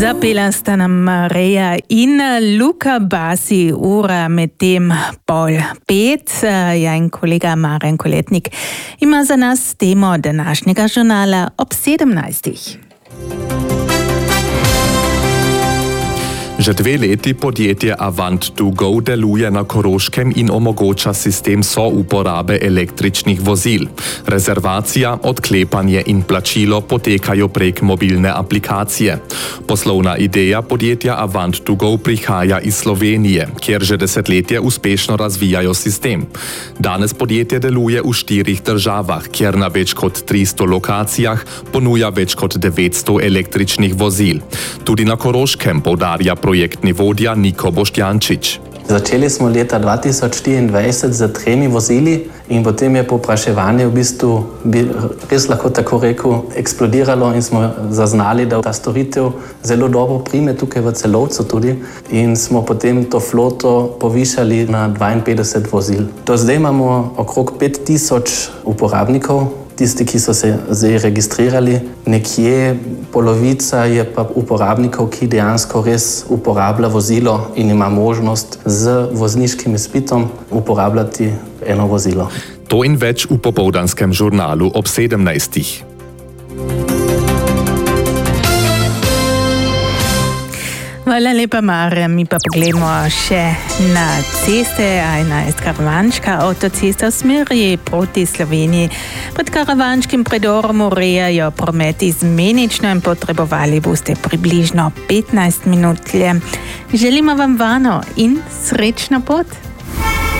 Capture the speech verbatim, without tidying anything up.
Zapela sta nam Mareja in Luka Basi, ura med tem pol pet. Ja in kolega Marjan Koletnik ima za nas temo današnjega žurnala ob sedemnajstih. Že dve leti podjetje Avant to go deluje na Koroškem in omogoča sistem souporabe električnih vozil. Rezervacija, odklepanje in plačilo potekajo prek mobilne aplikacije. Poslovna ideja podjetja Avant to go prihaja iz Slovenije, kjer že desetletje uspešno razvijajo sistem. Danes podjetje deluje v štirih državah, kjer na več kot tristo lokacijah ponuja več kot devetsto električnih vozil. Tudi na Koroškem poudarja projektni vodja Niko Boštjančič. Začeli smo leta dva tisoč štiriindvajset z tremi vozili in potem je povpraševanje v bistvu, bi res lahko tako rekel, eksplodiralo in smo zaznali, da ta storitev zelo dobro prime tukaj v Celovcu tudi in smo potem to floto povišali na dvainpetdeset vozil. Do zdaj imamo okrog pet tisoč uporabnikov, tisti, ki so se zdaj registrirali, nekje polovica je pa uporabnikov, ki dejansko res uporablja vozilo in ima možnost z vozniškim izpitom uporabljati eno vozilo. To in več v popoldanskem žurnalu ob sedemnajstih. Hvala lepa, Marjan. Mi pa pogledamo še na ceste. A enajst Karavanška avtocesta v smeri proti Sloveniji. Pod Karavanškim predorom urejajo promet izmenično in potrebovali boste približno petnajst minut. Želimo vam varno in srečno pot.